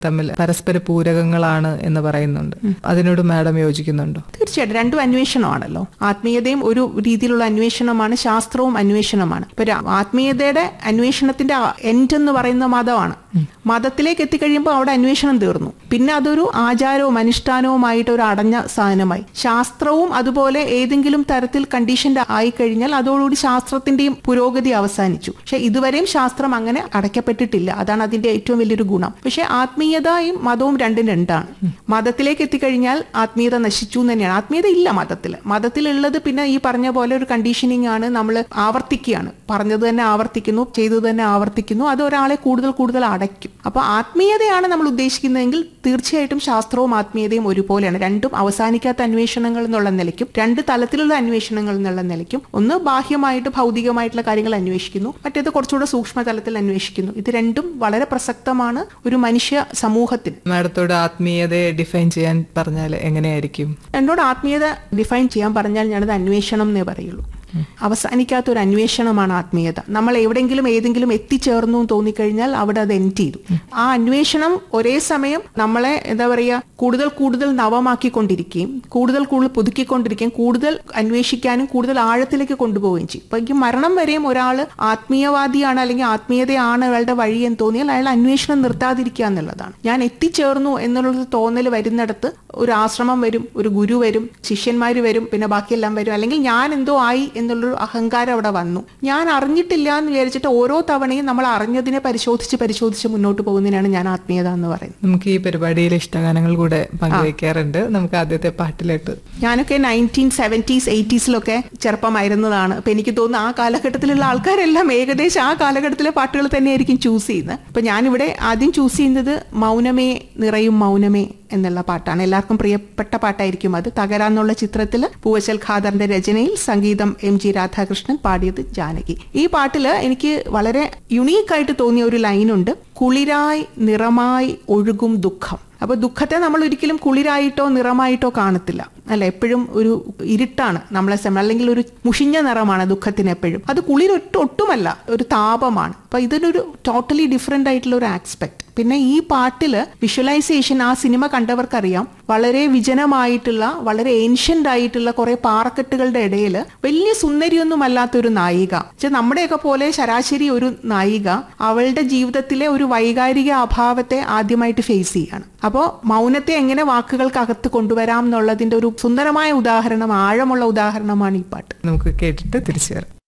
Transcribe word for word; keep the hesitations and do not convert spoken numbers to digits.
തമ്മിൽ പരസ്പര പൂരകങ്ങളാണ് എന്ന് പറയുന്നുണ്ട്. അതിനോട് മാഡം യോജിക്കുന്നുണ്ടോ? തീർച്ചയായിട്ടും രണ്ടും അന്വേഷണമാണല്ലോ. ആത്മീയതയും ഒരു രീതിയിലുള്ള അന്വേഷണമാണ്, ശാസ്ത്രവും അന്വേഷണമാണ്. ഇപ്പൊ ആത്മീയതയുടെ അന്വേഷണത്തിന്റെ എൻഡ് എന്ന് പറയുന്ന മതമാണ്. മതത്തിലേക്ക് എത്തിക്കഴിയുമ്പോൾ അവിടെ അന്വേഷണം തീർന്നു. പിന്നെ അതൊരു ആചാരവും അനുഷ്ഠാനവുമായിട്ട് ഒരു അടഞ്ഞ സാധനമായി. ശാസ്ത്രവും അതുപോലെ ഏതെങ്കിലും തരത്തിൽ കണ്ടീഷൻഡ് ആയിക്കഴിഞ്ഞാൽ അതോടുകൂടി ശാസ്ത്രത്തിന്റെയും പുരോഗതി അവസാനിച്ചു. പക്ഷെ ഇതുവരെയും ശാസ്ത്രം അങ്ങനെ അടയ്ക്കപ്പെട്ടിട്ടില്ല. അതാണ് അതിന്റെ ഏറ്റവും വലിയൊരു ഗുണം. പക്ഷെ ആത്മീയതയും മതവും രണ്ടും രണ്ടാണ്. മതത്തിലേക്ക് എത്തിക്കഴിഞ്ഞാൽ ആത്മീയത നശിച്ചു എന്ന് തന്നെയാണ്. ആത്മീയത ഇല്ല മതത്തിൽ. മതത്തിലുള്ളത് പിന്നെ ഈ പറഞ്ഞ പോലെ ഒരു കണ്ടീഷനിങ് ആണ്. നമ്മൾ ആവർത്തിക്കുകയാണ്, പറഞ്ഞത് തന്നെ ആവർത്തിക്കുന്നു, ചെയ്തത് തന്നെ ആവർത്തിക്കുന്നു. അത് ഒരാളെ കൂടുതൽ കൂടുതൽ അടയ്ക്കും. അപ്പൊ ആത്മീയതയാണ് നമ്മൾ ഉദ്ദേശിക്കുന്നതെങ്കിൽ തീർച്ചയായിട്ടും ശാസ്ത്രവും ആത്മീയതയും ഒരുപോലെയാണ്. രണ്ടും അവസാനിക്കാത്ത അന്വേഷണങ്ങൾ എന്നുള്ള നിലയ്ക്കും രണ്ട് തലത്തിലുള്ള അന്വേഷണങ്ങൾ എന്നുള്ള നിലയ്ക്കും ഒന്ന് ബാഹ്യമായിട്ട് ഭൗതികമായിട്ടുള്ള കാര്യങ്ങൾ അന്വേഷിക്കുന്നു, മറ്റേത് കുറച്ചുകൂടെ സൂക്ഷ്മ തലത്തിൽ അന്വേഷിക്കുന്നു. ഇത് രണ്ടും വളരെ പ്രസക്തമാണ് ഒരു മനുഷ്യ സമൂഹത്തിന്. മാഡത്തോട് ആത്മീയതയെ ഡിഫൈൻ ചെയ്യാൻ പറഞ്ഞാൽ എങ്ങനെയായിരിക്കും? എന്നോട് ആത്മീയത ഡിഫൈൻ ചെയ്യാൻ പറഞ്ഞാൽ ഞാനത് അന്വേഷണം എന്നേ പറയുള്ളൂ. അവസാനിക്കാത്ത ഒരു അന്വേഷണമാണ് ആത്മീയത. നമ്മൾ എവിടെയെങ്കിലും ഏതെങ്കിലും എത്തിച്ചേർന്നു എന്ന് തോന്നിക്കഴിഞ്ഞാൽ അവിടെ അത് എൻഡ് ചെയ്തു. ആ അന്വേഷണം ഒരേ സമയം നമ്മളെ എന്താ പറയുക കൂടുതൽ കൂടുതൽ നവമാക്കിക്കൊണ്ടിരിക്കുകയും കൂടുതൽ കൂടുതൽ പുതുക്കിക്കൊണ്ടിരിക്കുകയും കൂടുതൽ അന്വേഷിക്കാനും കൂടുതൽ ആഴത്തിലേക്ക് കൊണ്ടുപോവുകയും ചെയ്യും. ഇപ്പൊ എനിക്ക് മരണം വരെയും ഒരാൾ ആത്മീയവാദിയാണ് അല്ലെങ്കിൽ ആത്മീയതയാണ് അയാളുടെ വഴി എന്ന് തോന്നിയാൽ അയാൾ അന്വേഷണം നിർത്താതിരിക്കുക എന്നുള്ളതാണ്. ഞാൻ എത്തിച്ചേർന്നു എന്നുള്ളൊരു തോന്നൽ വരുന്നിടത്ത് ഒരു ആശ്രമം വരും, ഒരു ഗുരു വരും, ശിഷ്യന്മാര് വരും, പിന്നെ ബാക്കിയെല്ലാം വരും. അല്ലെങ്കിൽ ഞാൻ എന്തോ ആയി എന്നുള്ളൊരു അഹങ്കാരം അവിടെ വന്നു. ഞാൻ അറിഞ്ഞിട്ടില്ല എന്ന് വിചാരിച്ചിട്ട് ഓരോ തവണയും നമ്മൾ അറിഞ്ഞതിനെ പരിശോധിച്ച് പരിശോധിച്ച് മുന്നോട്ട് പോകുന്നതിനാണ് ഞാൻ ആത്മീയത എന്ന് പറയുന്നത്. നമുക്ക് ഈ പരിപാടിയിലെ ഇഷ്ടഗാനങ്ങൾ കൂടെ പങ്കുവയ്ക്കാറുണ്ട്. നമുക്ക് ആദ്യത്തെ പാട്ടിലോട്ട്. ഞാനൊക്കെ നയൻറ്റീൻ സെവൻറ്റീസ് എയ്റ്റീസിലൊക്കെ ചെറുപ്പമായിരുന്നതാണ്. അപ്പൊ എനിക്ക് തോന്നുന്നു ആ കാലഘട്ടത്തിലുള്ള ആൾക്കാരെല്ലാം ഏകദേശം ആ കാലഘട്ടത്തിലെ പാട്ടുകൾ തന്നെയായിരിക്കും ചൂസ് ചെയ്യുന്നത്. അപ്പൊ ഞാനിവിടെ ആദ്യം ചൂസ് ചെയ്യുന്നത് മൗനമേ നിറയും മൗനമേ എന്നുള്ള പാട്ടാണ്. എല്ലാവർക്കും പ്രിയപ്പെട്ട പാട്ടായിരിക്കും അത്. തകരാന്നുള്ള ചിത്രത്തിൽ പൂവച്ചൽ ഖാദറിന്റെ രചനയിൽ, സംഗീതം എം ജി രാധാകൃഷ്ണൻ, പാടിയത് ജാനകി. ഈ പാട്ടില് എനിക്ക് വളരെ യുണീക്കായിട്ട് തോന്നിയ ഒരു ലൈനുണ്ട്, കുളിരായി നിറമായി ഒഴുകും ദുഃഖം. അപ്പൊ ദുഃഖത്തെ നമ്മൾ ഒരിക്കലും കുളിരായിട്ടോ നിറമായിട്ടോ കാണത്തില്ല, അല്ല, എപ്പോഴും ഒരു ഇരുട്ടാണ് നമ്മളെ സമയം, അല്ലെങ്കിൽ ഒരു മുഷിഞ്ഞ നിറമാണ് ദുഃഖത്തിന് എപ്പോഴും. അത് കുളിരൊട്ടും ഒട്ടുമല്ല, ഒരു താപമാണ്. അപ്പൊ ഇതിനൊരു ടോട്ടലി ഡിഫറെന്റ് ആയിട്ടുള്ള ഒരു ആസ്പെക്ട്. പിന്നെ ഈ പാട്ടില് വിഷ്വലൈസേഷൻ ആ സിനിമ കണ്ടവർക്കറിയാം, വളരെ വിജനമായിട്ടുള്ള വളരെ ഏൻഷ്യന്റ് ആയിട്ടുള്ള കുറെ പാറക്കെട്ടുകളുടെ ഇടയിൽ വലിയ സുന്ദരിയൊന്നും അല്ലാത്തൊരു നായിക, നമ്മുടെയൊക്കെ പോലെ ശരാശരി ഒരു നായിക അവളുടെ ജീവിതത്തിലെ ഒരു വൈകാരിക അഭാവത്തെ ആദ്യമായിട്ട് ഫേസ് ചെയ്യാണ്. അപ്പോൾ മൗനത്തെ എങ്ങനെ വാക്കുകൾക്കകത്ത് കൊണ്ടുവരാം എന്നുള്ളതിന്റെ ഒരു സുന്ദരമായ ഉദാഹരണം, ആഴമുള്ള ഉദാഹരണമാണ് ഈ പാട്ട്. നമുക്ക് കേട്ടിട്ട് തിരിച്ചു വരാം.